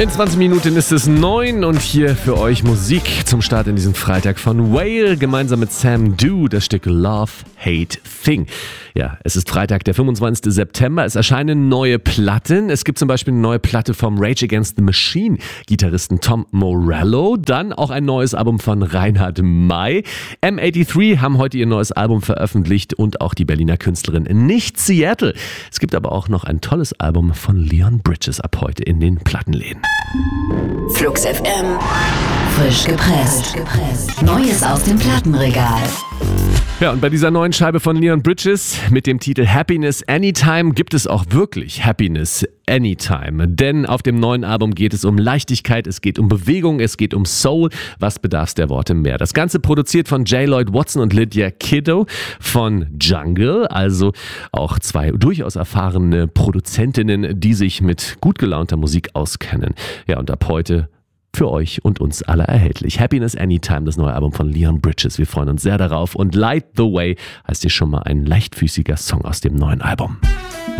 In 20 Minuten ist es 9 und hier für euch Musik zum Start in diesem Freitag von Whale gemeinsam mit Sam Du, das Stück Love, Hate, Thing. Ja, es ist Freitag, der 25. September. Es erscheinen neue Platten. Es gibt zum Beispiel eine neue Platte vom Rage Against the Machine Gitarristen Tom Morello. Dann auch ein neues Album von Reinhard May. M83 haben heute ihr neues Album veröffentlicht und auch die Berliner Künstlerin Nicht Seattle. Es gibt aber auch noch ein tolles Album von Leon Bridges ab heute in den Plattenläden. Flux FM, frisch gepresst. Neues aus dem Plattenregal. Ja, und bei dieser neuen Scheibe von Leon Bridges mit dem Titel Happiness Anytime gibt es auch wirklich Happiness Anytime. Denn auf dem neuen Album geht es um Leichtigkeit, es geht um Bewegung, es geht um Soul. Was bedarf's der Worte mehr? Das Ganze produziert von J. Lloyd Watson und Lydia Kiddo von Jungle. Also auch zwei durchaus erfahrene Produzentinnen, die sich mit gut gelaunter Musik auskennen. Ja, und ab heute für euch und uns alle erhältlich. Happiness Anytime, das neue Album von Leon Bridges. Wir freuen uns sehr darauf. Und Light the Way heißt hier schon mal ein leichtfüßiger Song aus dem neuen Album.